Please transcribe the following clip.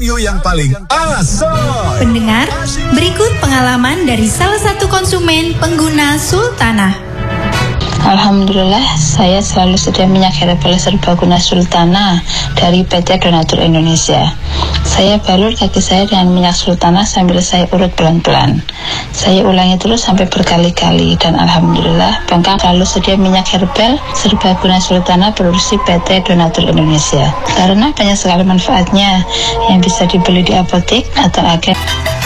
radio yang paling asal. Pendengar, berikut pengalaman dari salah satu konsumen pengguna Sultana. Alhamdulillah, saya selalu sedia minyak herbal serbaguna Sultana dari PT Donatur Indonesia. Saya balur kaki saya dengan minyak Sultana sambil saya urut pelan-pelan. Saya ulangi terus sampai berkali-kali dan alhamdulillah bengkak selalu sedia minyak herbal serbaguna Sultana produksi PT Donatur Indonesia. Karena banyak sekali manfaatnya yang bisa dibeli di apotek atau agen.